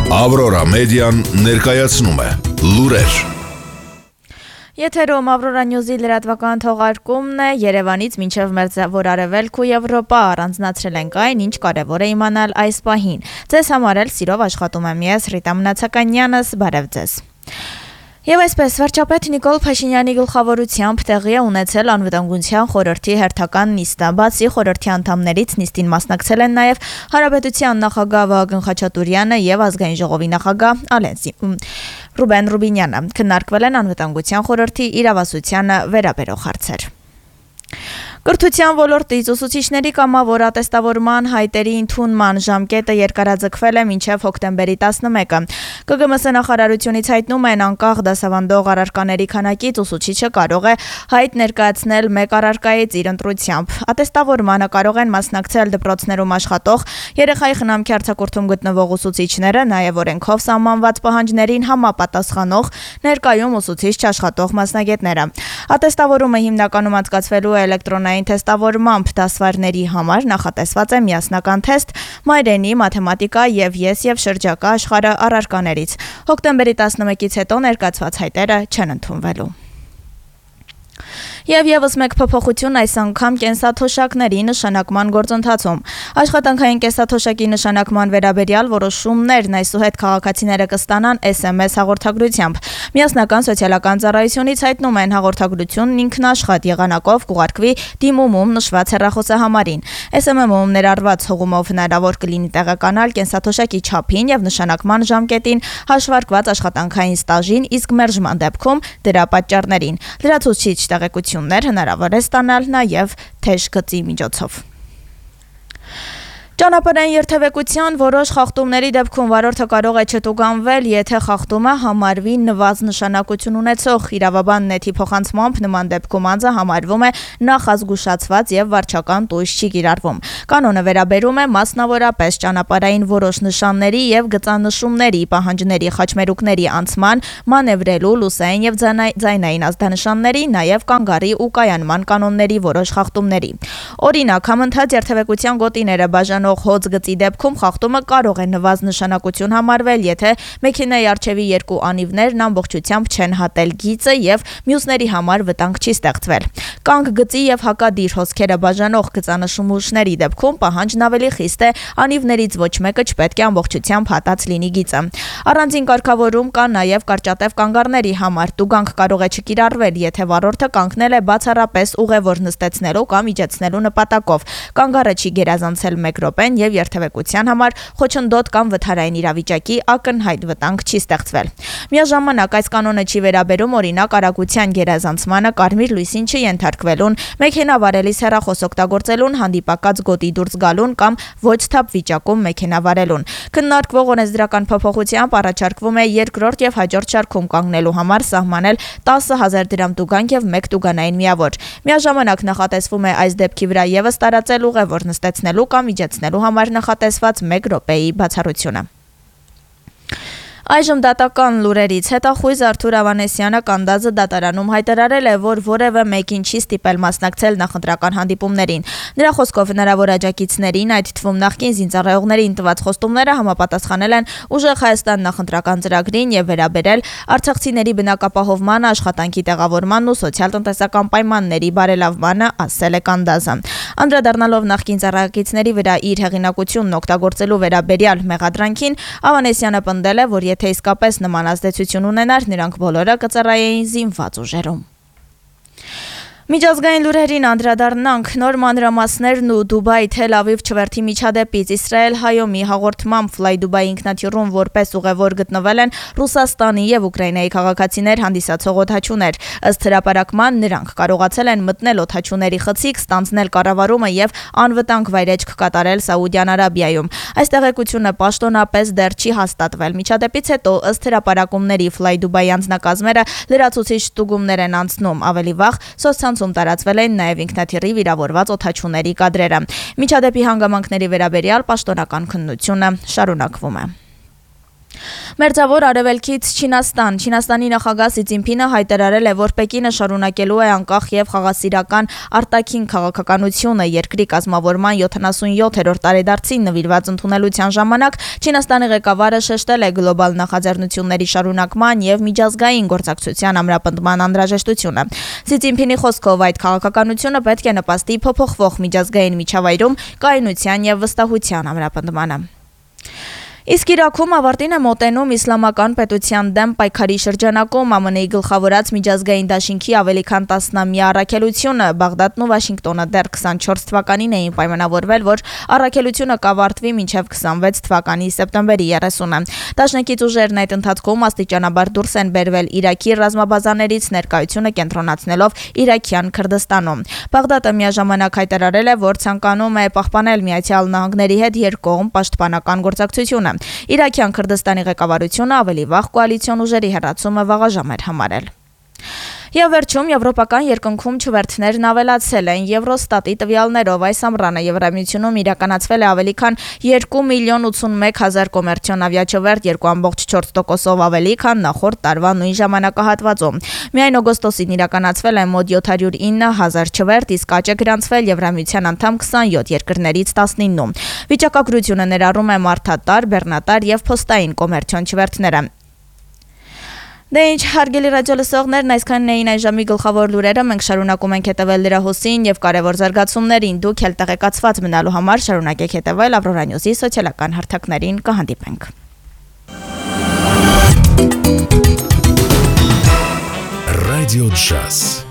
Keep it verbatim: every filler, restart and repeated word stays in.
Ավրորա մեդիան ներկայացնում է լուրեր։ Եթերում Ավրորա Նյուզի լրատվական թողարկումն է Երևանից մինչև Մերձավոր Արևելք ու Եվրոպա առանձնացրել ենք այն, ինչ կարևոր է իմանալ այս պահին։ Ձեզ համար էլ սիրով աշխատում եմ ես, Ռիտա Մնացականյանս, բարև ձեզ։ Եվ այսպես, վարչապետ Նիկոլ Փաշինյանի գլխավորությամբ տեղի է ունեցել անվտանգության խորհրդի հերթական նիստը, բացի խորհրդի անդամներից նիստին մասնակցել են նաև Հանրապետության նախագահ Վահագն Խաչատուրյանը եւ Ազգային ժողովի նախագահ Ռուբեն Ռուբինյանը։ Քննարկվել են անվտանգության խորհրդի իրավասությանը վերաբերող հարցեր։ Կրթության ոլորտից ուսուցիչների կամավոր ատեստավորման հայտերի ընդունման ժամկետը երկարաձգվել է մինչև հոկտեմբերի տասնմեկը։ Կը գը эմ эս նախարարությունից հայտնում են անկախ դասավանդող առարկաների քանակից ուսուցիչը կարող է հայտ ներկայացնել մեկ առարկայից իր ընտրությամբ։ Ատեստավորմանը կարող են մասնակցել դպրոցներում աշխատող երեխայի խնամքի արձակուրդում գտնվող ուսուցիչները, նաև օրենքով սահմանված պահանջներին համապատասխանող ներկայում ուսուցիչ չաշխատող մասնագետները։ Ատեստավորումը հիմնականում անցկացվելու է էլեկտրոնային թեստավորմամբ, դասվարների համար նախատեսված է միասնական թեստ մայրենի, մաթեմատիկա եւ ես եւ շրջակա աշխարհը առարկաներից։ Հոկտեմբերի տասնմեկից հետո ներկայացված հայտերը չեն ընդունվելու։ Եվ եւս մեկ փոփոխություն այս անգամ կենսաթոշակների նշանակման գործընթացում։ Աշխատանքային կենսաթոշակի նշանակման վերաբերյալ որոշումներն այսուհետ քաղաքացիները կստանան էս էմ էս հաղորդագրությամբ։ Միասնական սոցիալական ծառայությունից հայտնում են հաղորդագրությունն ինքնաշխատ եղանակով կուղարկվի դիմումում նշված հեռախոսահամարին։ էս էմ էմ-ում ներառված հղումով հնարավոր կլինի տեղեկանալ կենսաթոշակի չափին եւ նշանակման ժամկետին հաշվարկված աշխատանքային ստաժին, իսկ մերժման դեպքում դրա պատճառներին։ Լրացուցիչ տեղեկություններ հնարավոր է ստանալ նաև թեժ գծի միջոցով։ Ճանապարհային երթևեկության որոշ խախտումների դեպքում վարորդը կարող է չտուգանվել, եթե խախտումը համարվի նվազ նշանակություն ունեցող։ Իրավաբան Նեթի փոխանցմամբ նման դեպքում անձը համարվում է նախազգուշացված եւ վարչական տույժ չի կիրառվում։ Կանոնը վերաբերում է մասնավորապես ճանապարհային որոշ նշանների եւ գծանշումների, պահանջների, խաչմերուկների անցման, մանևրելու, լուսային եւ ձայնային ազդանշանների, նաեւ կանգառի ու կայանման կանոնների որոշ խախտումների։ Օրինակ, համընթաց երթևեկության գոտիները բաժանող հոծ գծի դեպքում խախտումը կարող է նվազ նշանակություն համարվել, եթե մեքենայի առջևի երկու անիվներն ամբողջությամբ չեն հատել գիծը եւ մյուսների համար վտանգ չի ստեղծվել։ Կանգ գծի եւ հակադիր հոսքերը բաժանող գծանշումների դեպքում պահանջն ավելի խիստ է, անիվներից ոչ մեկը չպետք է ամբողջությամբ հատած լինի գիծը։ Առանձին կարգավորում կա նաեւ կարճատև կանգառների համար։ Տուգանք կարող է չկիրառվել, եթե վարորդը կանգնել է բացառապես ուղևոր նստեցնելու կամ իջեցնելու նպատակով։ Կանգառը չի գերազանցել մեկ րոպեն եւ երթևեկության համար խոչընդոտ կամ վթարային իրավիճակի ակնհայտ վտանգ չի ստեղծվել։ Միաժամանակ այս կանոնը չի վերաբերում օրինակ արագության գերազանցմանը, կարմիր լույսին չենթարկվելուն, մեքենա վարելիս հեռախոս օգտագործելուն, հանդիպակաց գոտի դուրս գալուն կամ ոչ թափ վիճակում մեքենա վարելուն։ Քննարկվող օրենսդրական փոփոխությամբ առաջարկվում է երկրորդ եւ հաջորդ շարքում կանգնելու համար սահմանել տասը հազար դրամ տուգանք եւ մեկ տուգանային միավոր։ Միաժամանակ նախատեսվում է այս դեպքի վրա եւս տարածել ուղևոր նստեցնելու կամ իջեցնելու համար նախատեսված մեկ րոպեի բացառությունը։ Այժմ դատական լուրերից հետախույզ Արթուր Ավանեսյանը Կանդազը դատարանում հայտարարել է, որ որևէ մեկին չի ստիպել մասնակցել նախընտրական հանդիպումներին։ Նրա խոսքով հնարավոր աջակիցներին, այդ թվում նախկին զինծառայողներին տված խոստումները համապատասխանել են Ուժեղ Հայաստան նախընտրական ծրագրին եւ վերաբերել արցախցիների բնակապահովմանը, աշխատանքի տեղավորմանն ու սոցիալ-տնտեսական պայմանների բարելավմանը, ասել է Կանդազը։ Անդրադառնալով նախկին ծառայակիցների վրա իր հեղինակությունն օգտագործելու վերաբերյալ մեղադրանքին, Ավանեսյանը պնդել է, որ եթե իսկապես նման ազդեցություն ունենար, նրանք բոլորը կծառայեին զինված ուժերում։ Միջազգային լուրերին անդրադառնանք։ Նոր մանրամասներն ու Դուբայ Թել Ավիվ չվերթի միջադեպից Իսրայել Հայոմի հաղորդմամբ Fly Dubai ինքնաթիռում որպես ուղևոր գտնվել են Ռուսաստանի եւ Ուկրաինայի քաղաքացիներ հանդիսացող օդաչուներ։ Ըստ հրապարակման նրանք կարողացել են մտնել օդաչուների խցիկ, ստանձնել կառավարումը եւ անվտանգ վայրեջք կատարել Սաուդյան Արաբիայում։ Այս տեղեկությունը պաշտոնապես դեռ չի հաստատվել։ Միջադեպից հետո ըստ հրապարակումների Fly Dubai անձնակազմերը լրացուցիչ ստուգումներ են անցնում։ Ավելի վաղ սոցցանցում տարածվել են նաև ինքնաթիռի վիրավորված օդաչուների կադրերը։ Միջադեպի հանգամանքների վերաբերյալ պաշտոնական քննությունը շարունակվում է։ Մերձավոր Արևելքից Չինաստան Չինաստանի նախագահ Սի Ցզինփինը հայտարարել է, որ Պեկինը շարունակելու է անկախ եւ խաղաղասիրական արտաքին քաղաքականությունը երկրի կազմավորման յոթանասունյոթերորդ տարեդարձին նվիրված ընդունելության ժամանակ Չինաստանի ղեկավարը շեշտել է գլոբալ նախաձեռնությունների շարունակման եւ միջազգային գործակցության ամրապնդման անհրաժեշտությունը։ Սի Ցզինփինի խոսքով այդ քաղաքականությունը պետք է նպաստի փոփոխվող միջազգային միջավայրում կայունության եւ վստահության ամրապնդմանը։ Իսկ Իրաքում ավարտին է մոտենում իսլամական պետության դեմ պայքարի շրջանակում ԱՄՆ -ի գլխավորած միջազգային դաշինքի ավելի քան տասնամյա առաքելությունը։ Բաղդադն ու Վաշինգտոնը դեռ քսանչորս թվականին էին պայմանավորվել, որ առաքելությունը կավարտվի մինչև քսանվեց թվականի սեպտեմբերի երեսունը։ Դաշնակից ուժերն այդ ընթացքում աստիճանաբար դուրս են բերվել Իրաքի ռազմաբազաներից, ներկայությունը կենտրոնացնելով Իրաքյան Քրդստանում։ Բաղդադը միաժամանակ հայտարարել է, որ ցանկանում է պահպանել Միացյալ Նահանգների հետ երկկողմ պաշտպանական գործակցությունը։ Իրաքյան Քրդստանի ղեկավարությունը ավելի վաղ կոալիցիոն ուժերի հեռացումը վաղաժամ էր համարել։ Եվ վերջում եվրոպական երկնքում չվերթներն ավելացել են։ Եվրոստատի տվյալներով այս ամռանը Եվրամիությունում իրականացվել է ավելի քան երկու միլիոն ութսունմեկ հազար կոմերցիոն ավիաչվերթ, երկու կόμք չորս տոկոսով ավելի, քան նախորդ տարվա նույն ժամանակահատվածում։ Միայն օգոստոսին իրականացվել է մոտ յոթ հարյուր ինը հազար չվերթ, իսկ աճ է գրանցվել Եվրամիության անդամ քսանյոթ երկրներից տասնիննում։ Վիճակագրությունը ներառում է մարդատար, բեռնատար եւ փոստային կոմերցիոն չվերթները։ Դե ինչ, հարգելի ռադիո լսողներն, այսքանն էին այս ժամի գլխավոր լուրերը։ Մենք շարունակում ենք հետևել լրահոսին եւ կարևոր զարգացումներին։ Դուք էլ տեղեկացված մնալու համար շարունակեք հետևել Ավրորա Նյուզի սոցիալական հարթակներին։ Կհանդիպենք։ Ռադիո Ջազ